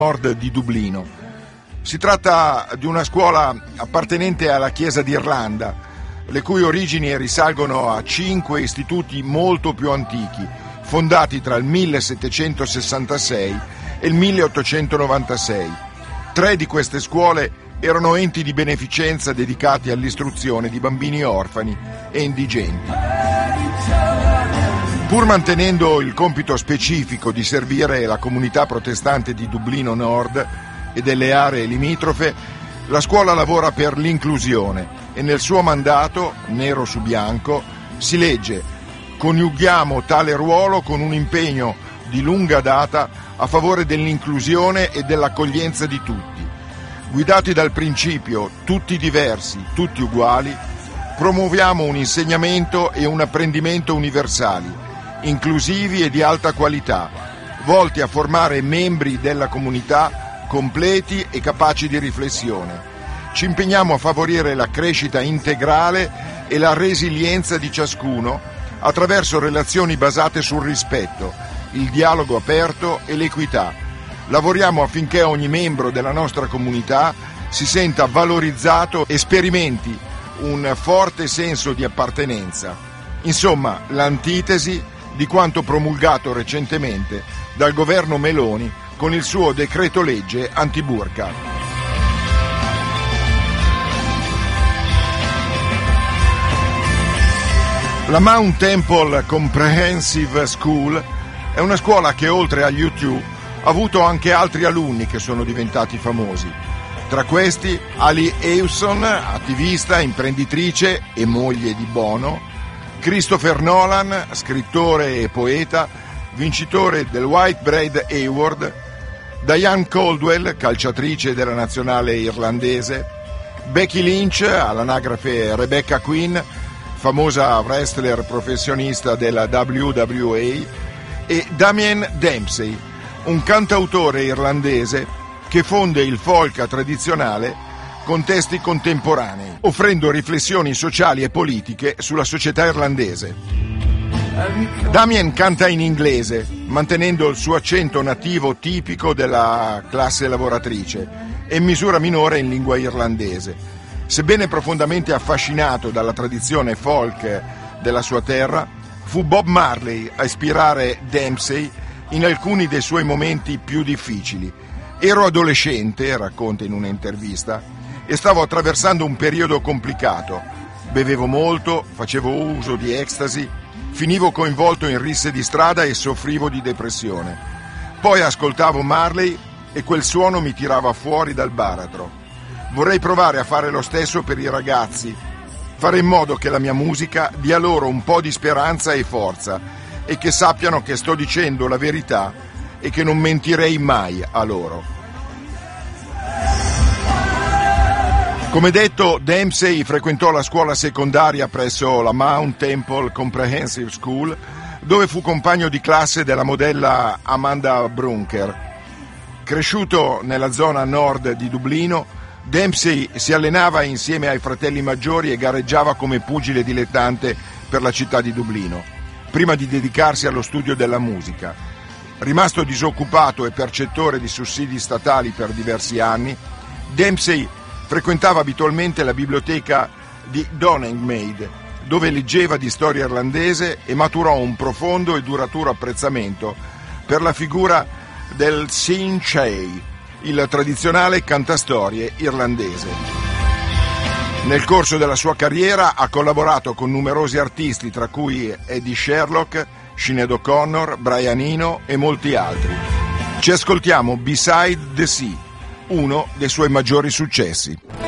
nord di Dublino. Si tratta di una scuola appartenente alla Chiesa d'Irlanda, le cui origini risalgono a 5 istituti molto più antichi, fondati tra il 1766 e il 1896. 3 di queste scuole erano enti di beneficenza dedicati all'istruzione di bambini orfani e indigenti. Pur mantenendo il compito specifico di servire la comunità protestante di Dublino Nord e delle aree limitrofe, la scuola lavora per l'inclusione e nel suo mandato, nero su bianco, si legge: coniughiamo tale ruolo con un impegno di lunga data a favore dell'inclusione e dell'accoglienza di tutti. Guidati dal principio tutti diversi, tutti uguali, promuoviamo un insegnamento e un apprendimento universali, inclusivi e di alta qualità, volti a formare membri della comunità completi e capaci di riflessione. Ci impegniamo a favorire la crescita integrale e la resilienza di ciascuno attraverso relazioni basate sul rispetto, il dialogo aperto e l'equità. Lavoriamo affinché ogni membro della nostra comunità si senta valorizzato e sperimenti un forte senso di appartenenza. Insomma, l'antitesi di quanto promulgato recentemente dal governo Meloni con il suo decreto legge anti-burqa. La Mount Temple Comprehensive School è una scuola che, oltre agli U2, ha avuto anche altri alunni che sono diventati famosi. Tra questi Ali Hewson, attivista, imprenditrice e moglie di Bono; Christopher Nolan, scrittore e poeta, vincitore del Whitbread Award; Diane Caldwell, calciatrice della nazionale irlandese; Becky Lynch, all'anagrafe Rebecca Quinn, famosa wrestler professionista della WWE; e Damien Dempsey, un cantautore irlandese che fonde il folk tradizionale con testi contemporanei, offrendo riflessioni sociali e politiche sulla società irlandese. Damien canta in inglese, mantenendo il suo accento nativo tipico della classe lavoratrice, e in misura minore in lingua irlandese. Sebbene profondamente affascinato dalla tradizione folk della sua terra, fu Bob Marley a ispirare Dempsey in alcuni dei suoi momenti più difficili. Ero adolescente, racconta in un'intervista, e stavo attraversando un periodo complicato. Bevevo molto, facevo uso di ecstasy, finivo coinvolto in risse di strada e soffrivo di depressione. Poi ascoltavo Marley e quel suono mi tirava fuori dal baratro. Vorrei provare a fare lo stesso per i ragazzi, fare in modo che la mia musica dia loro un po' di speranza e forza e che sappiano che sto dicendo la verità e che non mentirei mai a loro. Come detto, Dempsey frequentò la scuola secondaria presso la Mount Temple Comprehensive School, dove fu compagno di classe della modella Amanda Brunker. Cresciuto nella zona nord di Dublino, Dempsey si allenava insieme ai fratelli maggiori e gareggiava come pugile dilettante per la città di Dublino, prima di dedicarsi allo studio della musica. Rimasto disoccupato e percettore di sussidi statali per diversi anni, Dempsey frequentava abitualmente la biblioteca di Donegal, dove leggeva di storia irlandese e maturò un profondo e duraturo apprezzamento per la figura del Sinn Chay, il tradizionale cantastorie irlandese. Nel corso della sua carriera ha collaborato con numerosi artisti, tra cui Eddie Sherlock, Sinead O'Connor, Brian Eno e molti altri. Ci ascoltiamo Beside the Sea, uno dei suoi maggiori successi.